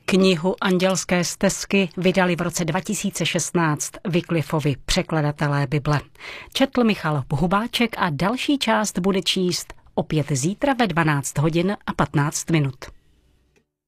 Knihu Andělské stezky vydali v roce 2016 Wycliffovi překladatelé Bible. Četl Michal Hubáček a další část bude číst opět zítra ve 12 hodin a 15 minut.